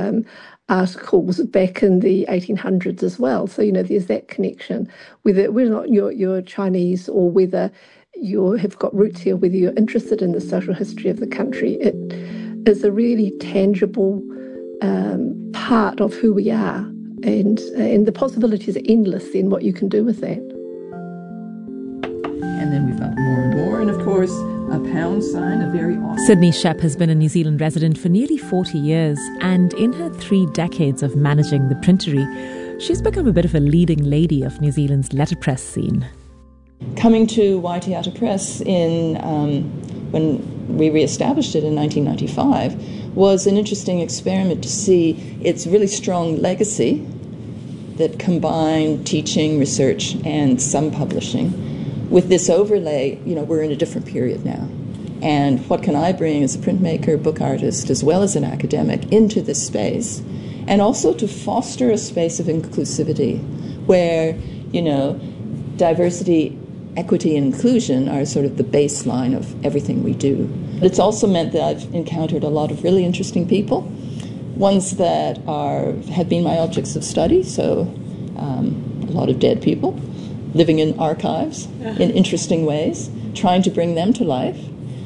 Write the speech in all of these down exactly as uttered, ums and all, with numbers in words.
um, articles back in the eighteen hundreds as well. So, you know, there's that connection. Whether, whether or not you're, you're Chinese or whether you have got roots here, whether you're interested in the social history of the country, it is a really tangible um, part of who we are. And, and the possibilities are endless in what you can do with that. And then we've got more and more, and of course, a pound sign, a very awesome... Sydney Shepp has been a New Zealand resident for nearly forty years, and in her three decades of managing the printery, she's become a bit of a leading lady of New Zealand's letterpress scene. Coming to Waiteata Press in um, when we re-established it in nineteen ninety-five was an interesting experiment to see its really strong legacy that combined teaching, research, and some publishing. With this overlay, you know, we're in a different period now. And what can I bring as a printmaker, book artist, as well as an academic into this space? And also to foster a space of inclusivity where, you know, diversity, equity, and inclusion are sort of the baseline of everything we do. It's also meant that I've encountered a lot of really interesting people, ones that are have been my objects of study, so um, a lot of dead people, living in archives in interesting ways, trying to bring them to life.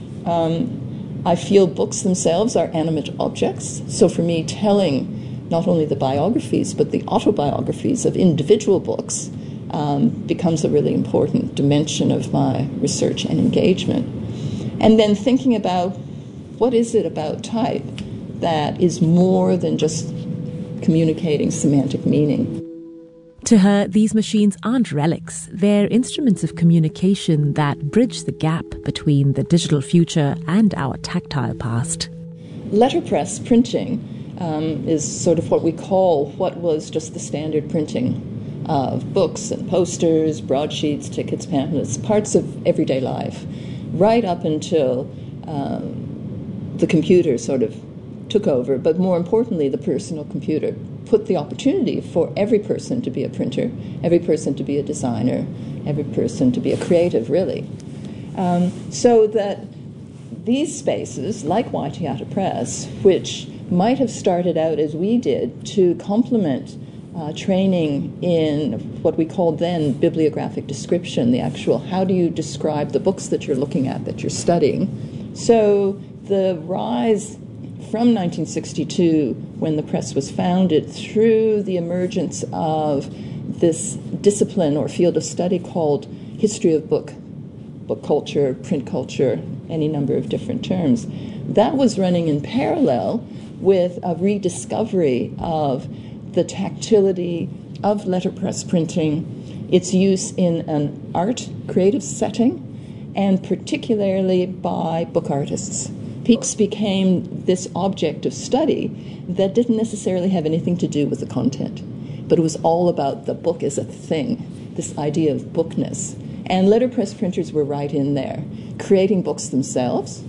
Um, I feel books themselves are animate objects, so for me telling not only the biographies but the autobiographies of individual books um, becomes a really important dimension of my research and engagement. And then thinking about what is it about type that is more than just communicating semantic meaning. To her, these machines aren't relics. They're instruments of communication that bridge the gap between the digital future and our tactile past. Letterpress printing um, is sort of what we call what was just the standard printing of books and posters, broadsheets, tickets, pamphlets, parts of everyday life, right up until um, the computer sort of took over, but more importantly, the personal computer put the opportunity for every person to be a printer, every person to be a designer, every person to be a creative, really. Um, so that these spaces, like Waiteata Press, which might have started out as we did to complement uh, training in what we called then bibliographic description, the actual how do you describe the books that you're looking at, that you're studying. So the rise from nineteen sixty-two, when the press was founded, through the emergence of this discipline or field of study called history of book, book culture, print culture, any number of different terms, that was running in parallel with a rediscovery of the tactility of letterpress printing, its use in an art creative setting, and particularly by book artists. Books became this object of study that didn't necessarily have anything to do with the content, but it was all about the book as a thing, this idea of bookness. And letterpress printers were right in there, creating books themselves.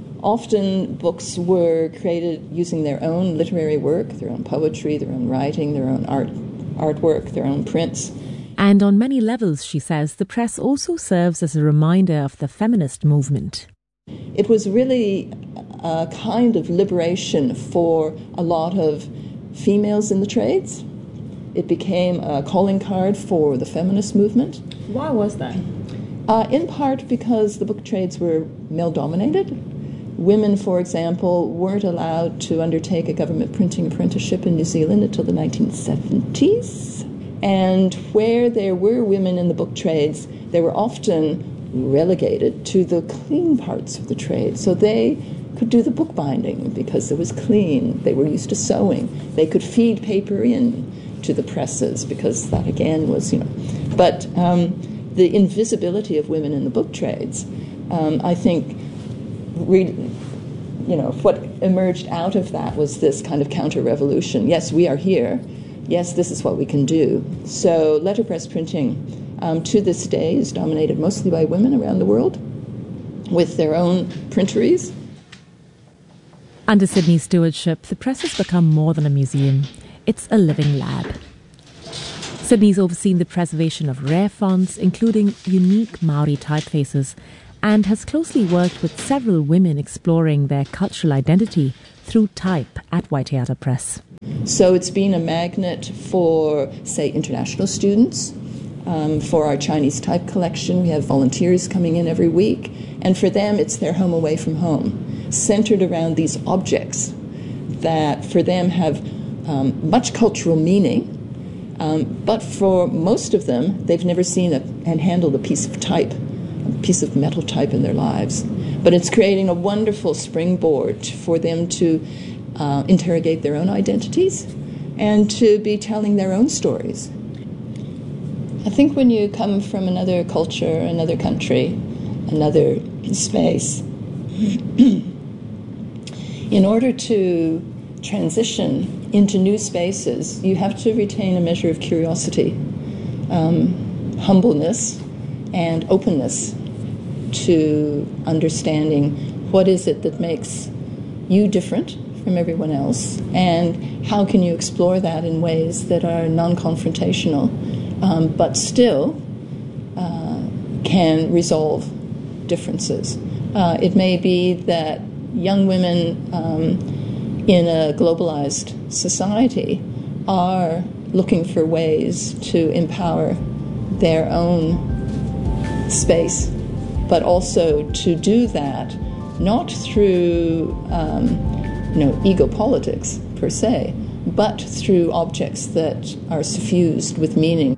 Often books were created using their own literary work, their own poetry, their own writing, their own art, artwork, their own prints. And on many levels, she says, the press also serves as a reminder of the feminist movement. It was really a kind of liberation for a lot of females in the trades. It became a calling card for the feminist movement. Why was that? Uh, in part because the book trades were male-dominated. Women, for example, weren't allowed to undertake a government printing apprenticeship in New Zealand until the nineteen seventies. And where there were women in the book trades, they were often relegated to the clean parts of the trade. So they could do the bookbinding because it was clean. They were used to sewing. They could feed paper in to the presses because that, again, was, you know. But um, the invisibility of women in the book trades, um, I think, re- you know, what emerged out of that was this kind of counter-revolution. Yes, we are here. Yes, this is what we can do. So letterpress printing Um, to this day is dominated mostly by women around the world with their own printeries. Under Sydney's stewardship, the press has become more than a museum. It's a living lab. Sydney's overseen the preservation of rare fonts, including unique Māori typefaces, and has closely worked with several women exploring their cultural identity through type at Waiteata Press. So it's been a magnet for, say, international students. Um, for our Chinese type collection, we have volunteers coming in every week. And for them, it's their home away from home, centered around these objects that for them have um, much cultural meaning. Um, but for most of them, they've never seen a, and handled a piece of type, a piece of metal type in their lives. But it's creating a wonderful springboard for them to uh, interrogate their own identities and to be telling their own stories. I think when you come from another culture, another country, another space, in order to transition into new spaces, you have to retain a measure of curiosity, um, humbleness, and openness to understanding what is it that makes you different from everyone else, and how can you explore that in ways that are non-confrontational, um, but still uh, can resolve differences. Uh, it may be that young women um, in a globalized society are looking for ways to empower their own space, but also to do that not through um, you know, ego politics per se, but through objects that are suffused with meaning.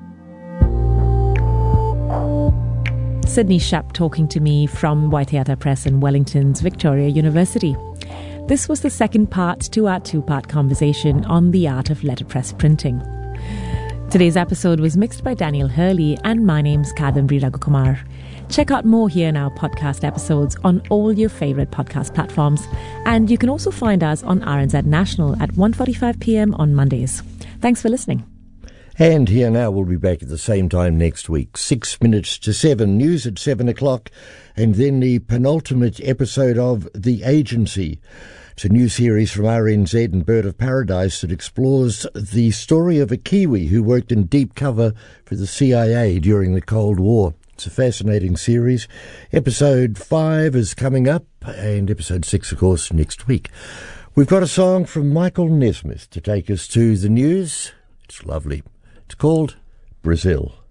Sydney Shap talking to me from Waitheata Press in Wellington's Victoria University. This was the second part to our two-part conversation on the art of letterpress printing. Today's episode was mixed by Daniel Hurley, and my name's Kadambri Raghukumar. Check out more here in our podcast episodes on all your favourite podcast platforms, and you can also find us on R N Z National at one forty-five p.m. on Mondays. Thanks for listening. And Here Now will be back at the same time next week, six minutes to seven, news at seven o'clock, and then the penultimate episode of The Agency. It's a new series from R N Z and Bird of Paradise that explores the story of a Kiwi who worked in deep cover for the C I A during the Cold War. It's a fascinating series. Episode five is coming up, and episode six, of course, next week. We've got a song from Michael Nesmith to take us to the news. It's lovely. It's called Brazil.